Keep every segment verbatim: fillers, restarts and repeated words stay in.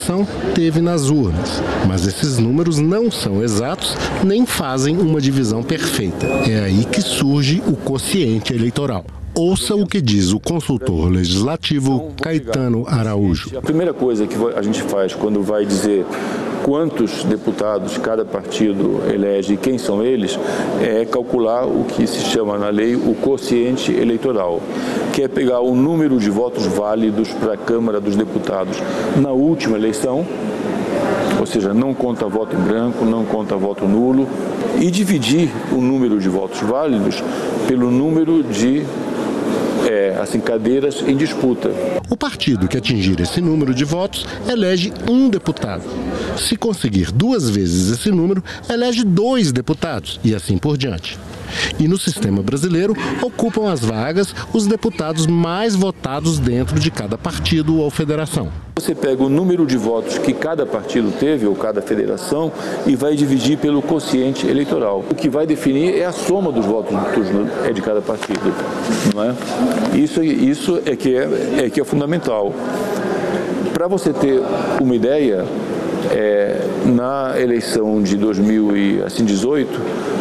teve nas urnas, mas esses números não são exatos nem fazem uma divisão perfeita. É aí que surge o quociente eleitoral. Ouça o que diz o consultor legislativo Caetano Araújo. A primeira coisa que a gente faz quando vai dizer quantos deputados cada partido elege e quem são eles, é calcular o que se chama na lei o quociente eleitoral, que é pegar o número de votos válidos para a Câmara dos Deputados na última eleição, ou seja, não conta voto em branco, não conta voto nulo, e dividir o número de votos válidos pelo número de É, assim, cadeiras em disputa. O partido que atingir esse número de votos elege um deputado. Se conseguir duas vezes esse número, elege dois deputados e assim por diante. E no sistema brasileiro, ocupam as vagas os deputados mais votados dentro de cada partido ou federação. Você pega o número de votos que cada partido teve, ou cada federação, e vai dividir pelo quociente eleitoral. O que vai definir é a soma dos votos é de cada partido, não é? Isso, isso é, que é, é que é fundamental. Para você ter uma ideia, é, na eleição de dois mil e dezoito,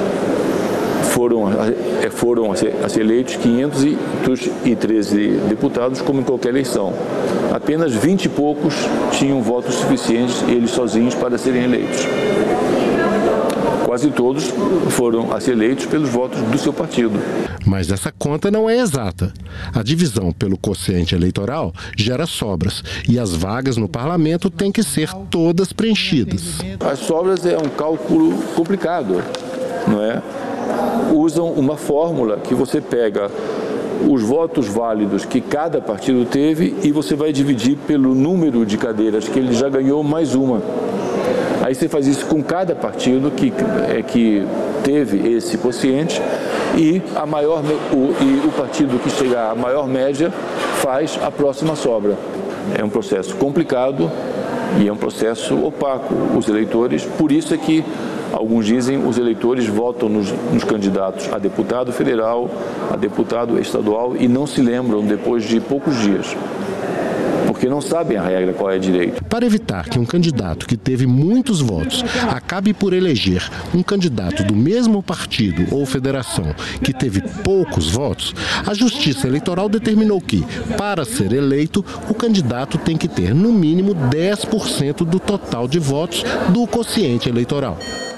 foram, foram a ser eleitos quinhentos e treze deputados, como em qualquer eleição. Apenas vinte e poucos tinham votos suficientes, eles sozinhos, para serem eleitos. Quase todos foram a ser eleitos pelos votos do seu partido. Mas essa conta não é exata. A divisão pelo quociente eleitoral gera sobras e as vagas no parlamento têm que ser todas preenchidas. As sobras é um cálculo complicado, não é? Usam uma fórmula que você pega os votos válidos que cada partido teve e você vai dividir pelo número de cadeiras que ele já ganhou mais uma. Aí você faz isso com cada partido que, é, que teve esse quociente e, a maior, o, e o partido que chegar à maior média faz a próxima sobra. É um processo complicado e é um processo opaco. Os eleitores, por isso é que alguns dizem os eleitores votam nos, nos candidatos a deputado federal, a deputado estadual e não se lembram depois de poucos dias, porque não sabem a regra, qual é o direito. Para evitar que um candidato que teve muitos votos acabe por eleger um candidato do mesmo partido ou federação que teve poucos votos, a Justiça Eleitoral determinou que, para ser eleito, o candidato tem que ter no mínimo dez por cento do total de votos do quociente eleitoral.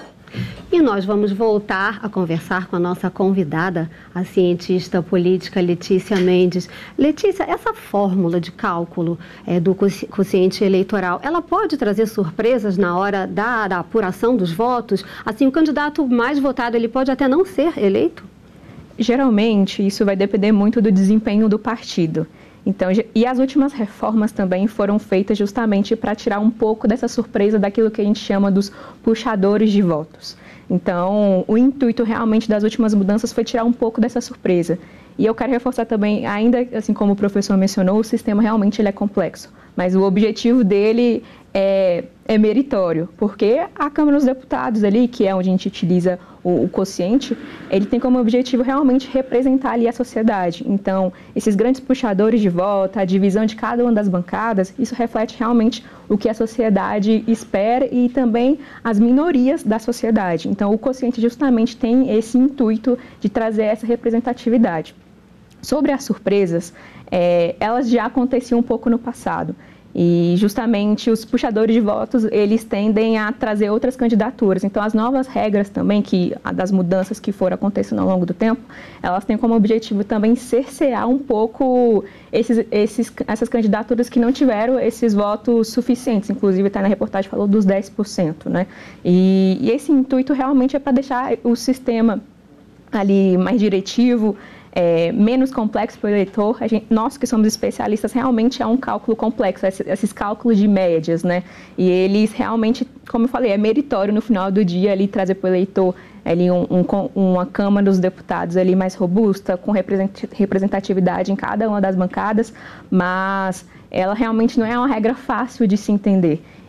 E nós vamos voltar a conversar com a nossa convidada, a cientista política Letícia Mendes. Letícia, essa fórmula de cálculo é, do quociente eleitoral, ela pode trazer surpresas na hora da, da apuração dos votos? Assim, o candidato mais votado, ele pode até não ser eleito? Geralmente, isso vai depender muito do desempenho do partido. Então, e as últimas reformas também foram feitas justamente para tirar um pouco dessa surpresa daquilo que a gente chama dos puxadores de votos. Então, o intuito realmente das últimas mudanças foi tirar um pouco dessa surpresa. E eu quero reforçar também, ainda assim como o professor mencionou, o sistema realmente ele é complexo, mas o objetivo dele é, é meritório, porque a Câmara dos Deputados ali, que é onde a gente utiliza o, o quociente, ele tem como objetivo realmente representar ali a sociedade. Então, esses grandes puxadores de voto, a divisão de cada uma das bancadas, isso reflete realmente o que a sociedade espera e também as minorias da sociedade. Então, o quociente justamente tem esse intuito de trazer essa representatividade. Sobre as surpresas, é, elas já aconteciam um pouco no passado. E justamente os puxadores de votos, eles tendem a trazer outras candidaturas. Então, as novas regras também, que, das mudanças que foram acontecendo ao longo do tempo, elas têm como objetivo também cercear um pouco esses, esses, essas candidaturas que não tiveram esses votos suficientes. Inclusive, está na reportagem, falou dos dez por cento, né? E, e esse intuito realmente é para deixar o sistema ali mais diretivo, É, menos complexo para o eleitor. A gente, nós que somos especialistas, realmente é um cálculo complexo, esses, esses cálculos de médias, né? E eles realmente, como eu falei, é meritório no final do dia ali trazer para o eleitor ali um, um, uma Câmara dos Deputados ali mais robusta, com representatividade em cada uma das bancadas, mas ela realmente não é uma regra fácil de se entender.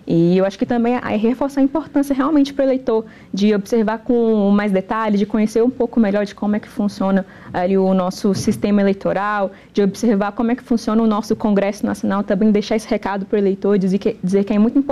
E eu acho que também é reforçar a importância realmente para o eleitor de observar com mais detalhe, de conhecer um pouco melhor de como é que funciona ali o nosso sistema eleitoral, de observar como é que funciona o nosso Congresso Nacional, também deixar esse recado para o eleitor, dizer que, dizer que é muito importante